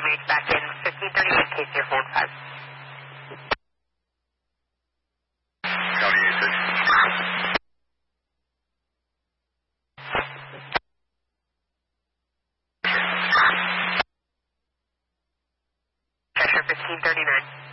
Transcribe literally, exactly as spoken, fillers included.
reach back in fifteen thirty-eight, case here, forward five. Copy, eight six. Cheshire fifteen thirty-nine.